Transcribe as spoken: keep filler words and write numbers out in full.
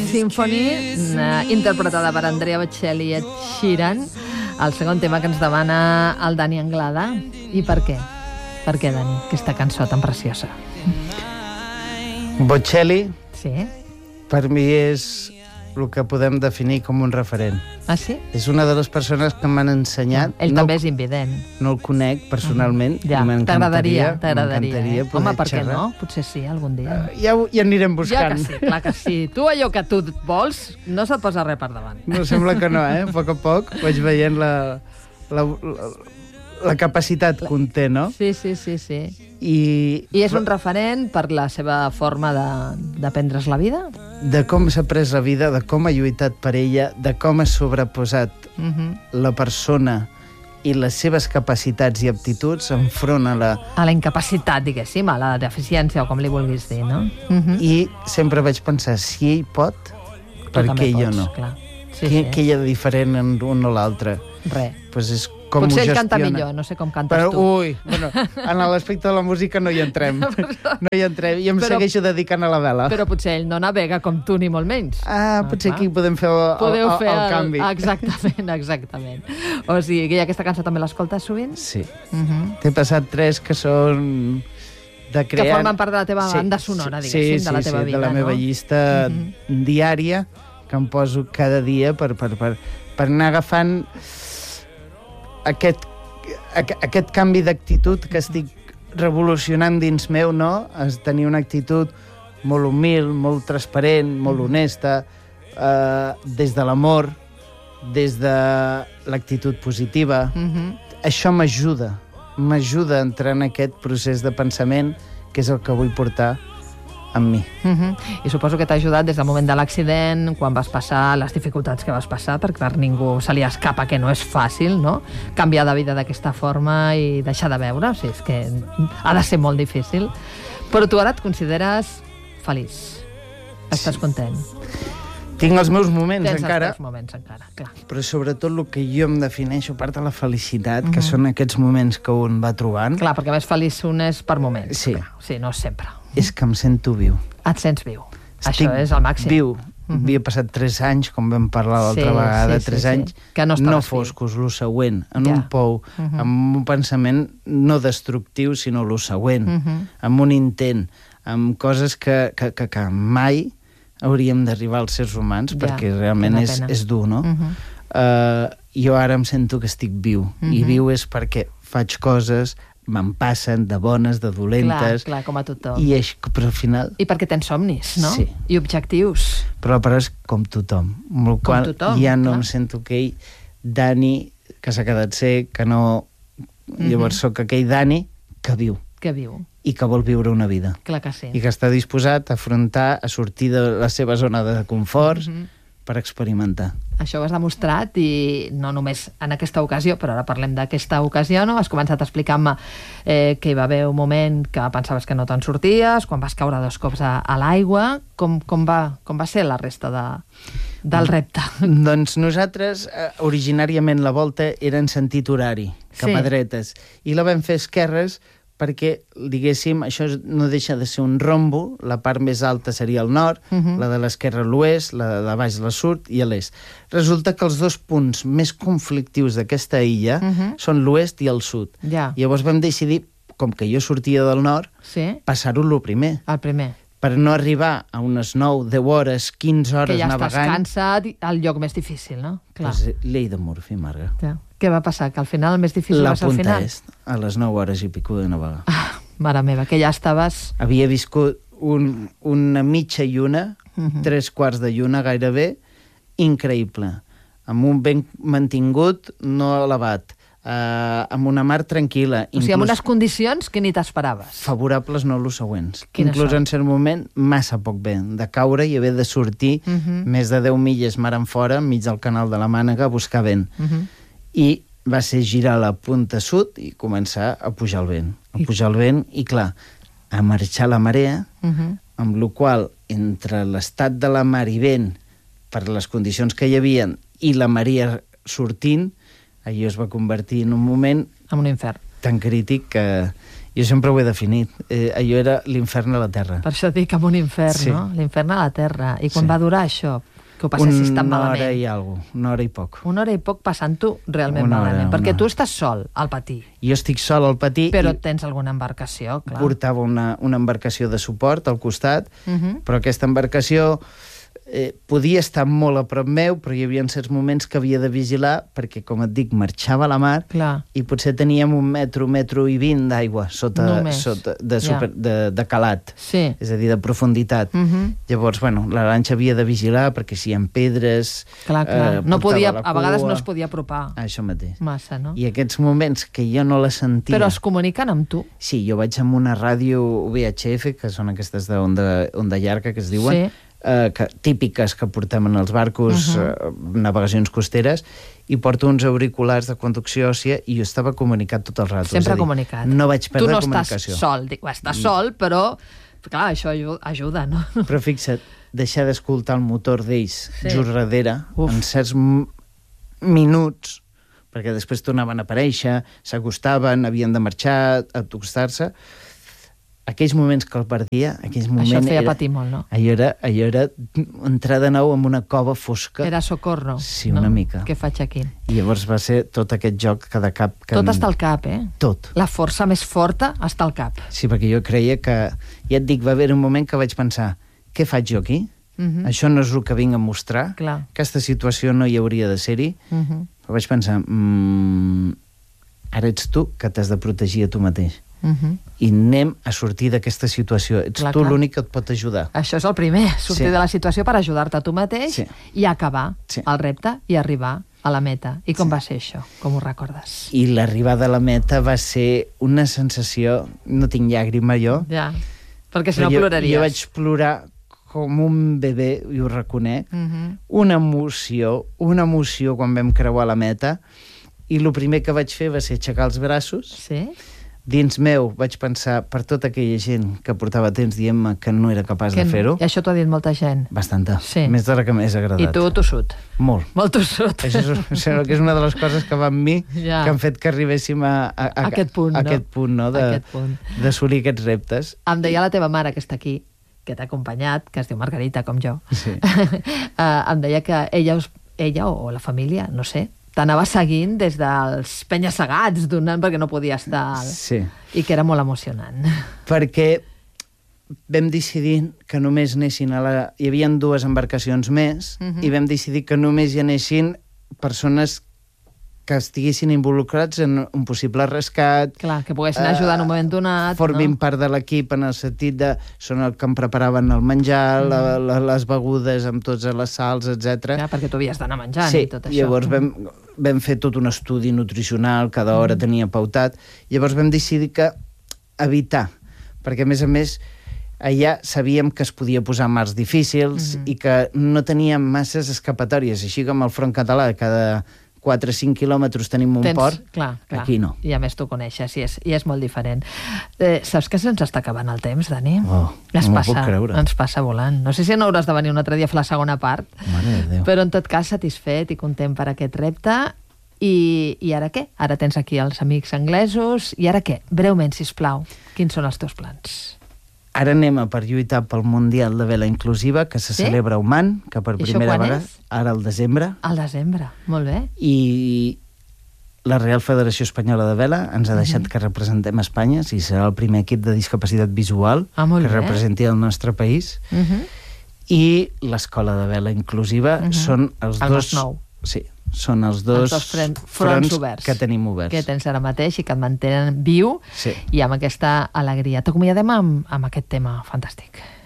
Symphony, interpretada per Andrea Bocelli i Ed Sheeran, el segon tema que ens demana el Dani Anglada. I per què? Per què, Dani, aquesta cançó tan preciosa? Bocelli, sí, per mi és el que podem definir com un referent. Ah, sí? És una de les persones que m'han ensenyat... Ell no, també és invident. No el conec personalment. Uh -huh. Ja, t'agradaria, t'agradaria. Eh? Home, per què xerrar. no? Potser sí, algun dia. Uh, ja, ja anirem buscant. Ja que sí, clar que sí. Tu allò que tu vols no se't posa res per davant. No, sembla que no, eh? A poc a poc vaig veient la, la, la, la capacitat que en té, no? Sí, sí, sí, sí. I, I és un referent per la seva forma de, de prendre's la vida? De com s'ha pres la vida, de com ha lluitat per ella, de com ha sobreposat uh -huh. la persona i les seves capacitats i aptituds enfront a la... A la incapacitat, diguéssim, a la deficiència, o com li vulguis dir, no? Uh -huh. I sempre vaig pensar, si ell pot, per què jo no? Clar. Sí, què, sí. què hi ha de diferent en un o l'altre? Res. Pues és com potser ell ho canta gestiona. millor, no sé com cantes però, tu. Ui, bueno, en l'aspecte de la música no hi entrem. No hi entrem, i em però, segueixo dedicant a la vela. Però potser ell no navega com tu, ni molt menys. Ah, potser ah, aquí podem fer el, Podeu el, fer el, el el canvi. Exactament, exactament. O sigui, que aquesta cançó també l'escoltes sovint? Sí. Uh -huh. T'he passat tres que són... De crear... Que formen part de la teva sí, banda sonora, diguéssim, sí, de la teva sí, vida, de la meva no? llista uh -huh. diària, que em poso cada dia per, per, per, per anar agafant aquest, aquest canvi d'actitud que estic revolucionant dins meu, no? És tenir una actitud molt humil, molt transparent, molt honesta, eh, des de l'amor, des de l'actitud positiva. Uh -huh. Això m'ajuda, m'ajuda a entrar en aquest procés de pensament que és el que vull portar amb mi. Uh -huh. I suposo que t'ha ajudat des del moment de l'accident, quan vas passar les dificultats que vas passar, perquè per ningú se li escapa que no és fàcil, no?, canviar de vida d'aquesta forma i deixar de veure, o sigui, és que ha de ser molt difícil. Però tu ara et consideres feliç. Estàs sí. content. Tinc els meus moments Tens encara. els teus moments encara, clar. Però sobretot el que jo em defineixo, a part de la felicitat, uh-huh. que són aquests moments que un va trobant... Clar, perquè més feliç un és per moments. Sí. Clar. Sí, no sempre. És que em sento viu. Et sents viu. Estic Això és el màxim. viu. Uh-huh. Havia passat tres anys, com vam parlar l'altra sí, vegada, sí, tres sí, anys, sí. Que no, no foscos, lo següent, en ja. un pou, uh-huh. amb un pensament no destructiu, sinó lo següent, uh-huh. amb un intent, amb coses que, que, que, que mai hauríem d'arribar als éssers humans, ja, perquè realment és, és dur, no? Uh-huh. uh, jo ara em sento que estic viu, uh-huh. i viu és perquè faig coses, me'n passen de bones, de dolentes... Clar, clar, com a tothom. I és, però al final... I perquè tens somnis, no? Sí. I objectius. Però però és com tothom. Amb el com qual tothom, ja no clar. em sento aquell Dani que s'ha quedat cec, que no... Uh-huh. Llavors sóc aquell Dani que viu. Que viu. I que vol viure una vida. Clar que sí. I que està disposat a afrontar, a sortir de la seva zona de confort uh-huh. per experimentar. Això ho has demostrat i no només en aquesta ocasió, però ara parlem d'aquesta ocasió, no? Has començat explicant-me eh, que hi va haver un moment que pensaves que no te'n sorties, quan vas caure dos cops a, a l'aigua. Com, com, va, com va ser la resta de, del repte? Doncs nosaltres, eh, originàriament la volta era en sentit horari, cap sí. a dretes, i la vam fer esquerres perquè, diguéssim, això no deixa de ser un rombo, la part més alta seria el nord, uh-huh. la de l'esquerra l'oest, la de baix la sud i l'est. Resulta que els dos punts més conflictius d'aquesta illa uh-huh. són l'oest i el sud. Ja. Llavors vam decidir, com que jo sortia del nord, sí. passar-ho el primer. El primer. Per no arribar a unes nou, deu hores, quinze hores navegant. Que ja navegant. estàs cansat, al lloc més difícil, no? Clar. Pues, llei de Murphy, Marga. Ja. Què va passar? Que al final el més difícil la va ser al final? La punta est, a les nou hores i pico de navegar. Ah, mare meva, que ja estaves... Havia viscut un, una mitja lluna, uh-huh. tres quarts de lluna gairebé, increïble. Amb un vent mantingut, no elevat, uh, amb una mar tranquil·la. O sigui, amb unes condicions que ni t'esperaves. Favorables no los següents. Quina Inclús sort. en cert moment, massa poc vent, de caure i haver de sortir uh-huh. més de deu milles mar en fora, enmig del canal de la Mànega, a buscar vent. Uh-huh. I va ser girar a la punta sud i començar a pujar el vent. A pujar el vent i, clar, a marxar la marea, uh-huh. amb la qual entre l'estat de la mar i vent, per les condicions que hi havia, i la marea sortint, allò es va convertir en un moment... En un infern. Tan crític que Jo sempre ho he definit. Eh, allò era l'infern a la terra. Per això dic amb un infern, Sí. no? L'infern a la terra. I quan Sí. va durar això? Que ho passessis tan Una malament. hora i alguna cosa, una hora i poc. Una hora i poc passant-ho realment Una hora, malament. una Perquè hora. tu estàs sol al patí, Jo estic sol al patí però i tens alguna embarcació, clar. portava una, una embarcació de suport al costat, Uh -huh. però aquesta embarcació eh, podia estar molt a prop meu, però hi havia certs moments que havia de vigilar perquè, com et dic, marxava a la mar Clar. i potser teníem un metro, metro i vint d'aigua sota, Només. sota de, Ja. super, de, de calat, Sí. és a dir, de profunditat. Uh -huh. Llavors, bueno, la lanxa havia de vigilar perquè si hi ha pedres... Clar, clar. eh, no portava podia, la a vegades cua. no es podia apropar Això mateix. massa, no? I aquests moments que jo no la sentia... Però es comuniquen amb tu. Sí, jo vaig amb una ràdio V H F, que són aquestes d'onda onda llarga, que es diuen, Sí. eh, que, típiques que portem en els barcos, Uh-huh. eh, navegacions costeres, i porto uns auriculars de conducció òssia i jo estava comunicat tot el rato. Sempre és a dir, comunicat. No vaig perdre tu no comunicació. estàs sol, dic, estàs sol, però clar, això aju- ajuda, no? Però fixa't, deixar d'escoltar el motor d'ells Sí. just darrere, Uf. en certs m- minuts, perquè després tornaven a aparèixer, s'acostaven, havien de marxar, a acostar-se. Aquells moments que el perdia, aquells moments... Això feia era, patir molt, no? allò era, allò era entrar de nou en una cova fosca. Era socorro. Sí, no? una mica. Què faig aquí? I llavors va ser tot aquest joc que de cap... Que Tot està al cap, eh? Tot. La força més forta està al cap. Sí, perquè jo creia que... Ja et dic, va haver un moment que vaig pensar, què faig jo aquí? Uh -huh. Això no és el que vinc a mostrar. Clar. Aquesta situació no hi hauria de ser-hi. Uh -huh. Però vaig pensar, mmm, ara ets tu que t'has de protegir a tu mateix. Uh -huh. I anem a sortir d'aquesta situació. Ets Clar, tu clar. l'únic que et pot ajudar. Això és el primer, sortir Sí. de la situació per ajudar-te a tu mateix Sí. i acabar Sí. el repte i arribar a la meta. I com Sí. va ser això? Com ho recordes? I l'arribada a la meta va ser una sensació... No tinc llàgrima jo. Ja, perquè si no però jo, ploraries. Jo vaig plorar com un bebè, i ho reconec. Uh -huh. Una emoció, una emoció quan vam creuar la meta. I el primer que vaig fer va ser aixecar els braços. Sí? Dins meu vaig pensar per tota aquella gent que portava temps dient-me que no era capaç Que de no- fer-ho. I això t'ho ha dit molta gent. Bastanta. Sí. Més de la que m'hagués agradat. I tu tossut. Molt. Molt tossut. Això és, sembla que és una de les coses que va amb mi Ja. que han fet que arribéssim a, a, a, Aquest punt, a no? aquest punt, no? De, Aquest punt. d'assolir aquests reptes. Em deia la teva mare, que està aquí, que t'ha acompanyat, que es diu Margarita, com jo, Sí. eh, em deia que ella, us, ella o la família, no sé, t'anava seguint des dels penya-segats d'un nen perquè no podia estar... Sí. I que era molt emocionant. Perquè vam decidir que només anessin a la... Hi havia dues embarcacions més Mhm. i vam decidir que només hi anessin persones que estiguessin involucrats en un possible rescat, Clar, que poguessin ajudar en un moment donat. formin no? part de l'equip en el sentit de són el que em preparaven el menjar, Mm. la, la, les begudes amb tots les sals, etcètera. Clar, perquè tu havies d'anar menjant Sí, i tot això. llavors vam, vam fer tot un estudi nutricional, cada hora Mm. tenia pautat, llavors vam decidir que evitar, perquè a més a més allà sabíem que es podia posar mars difícils Mhm. i que no teníem masses escapatòries, així com el front català, cada quatre o cinc quilòmetres tenim un Tens, port, clar, clar. aquí no. I a més tu coneixes, i és, i és molt diferent. Eh, saps que se'ns està acabant el temps, Dani? Oh, ens no m'ho passa, puc creure. Ens passa volant. No sé si no hauràs de venir un altre dia a fer la segona part, Mare de Déu. però en tot cas satisfet i content per aquest repte. I, I ara què? Ara tens aquí els amics anglesos. I ara què? Breument, sisplau, quins són els teus plans? Ara anem a per lluitar pel Mundial de Vela Inclusiva, que se Sí? celebra a Oman, que per I això primera quan vegada, és? ara al desembre, Al desembre, molt bé. i la Real Federació Espanyola de Vela ens ha deixat que representem Espanya, si serà el primer equip de discapacitat visual Ah, molt que bé. representi el nostre país, Uh -huh. i l'Escola de Vela Inclusiva Uh -huh. són els El dos... Masnou. Sí, són els dos, Els dos fren- fronts oberts. que tenim oberts. Que tens ara mateix i que et mantenen viu Sí. i amb aquesta alegria. T'acomiadem amb, amb aquest tema fantàstic.